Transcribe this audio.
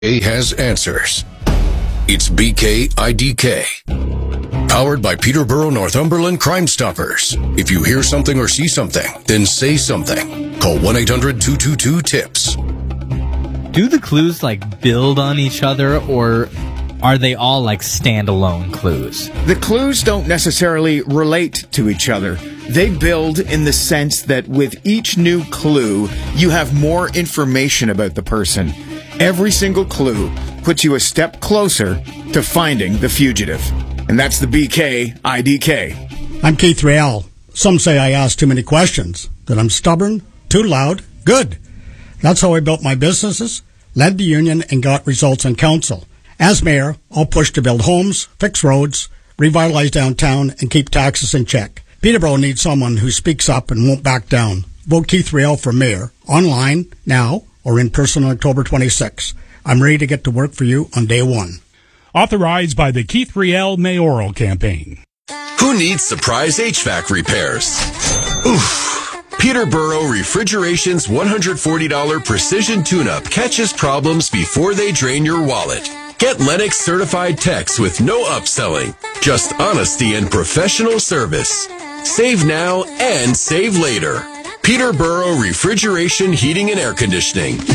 has answers. It's BK-IDK. Powered by Peterborough Northumberland Crime Stoppers. If you hear something or see something, then say something. Call 1-800-222-TIPS. Do the clues, build on each other, or are they all, standalone clues? The clues don't necessarily relate to each other. They build in the sense that with each new clue, you have more information about the person. Every single clue puts you a step closer to finding the fugitive. And that's the BK-IDK. I'm Keith Riel. Some say I ask too many questions, that I'm stubborn, too loud, good. That's how I built my businesses, led the union, and got results on council. As mayor, I'll push to build homes, fix roads, revitalize downtown, and keep taxes in check. Peterborough needs someone who speaks up and won't back down. Vote Keith Riel for mayor, online, now, or in person on October 26. I'm ready to get to work for you on day one. Authorized by the Keith Riel Mayoral Campaign. Who needs surprise HVAC repairs? Oof. Peterborough Refrigeration's $140 precision tune-up catches problems before they drain your wallet. Get Lennox certified techs with no upselling, just honesty and professional service. Save now and save later. Peterborough Refrigeration, Heating and Air Conditioning.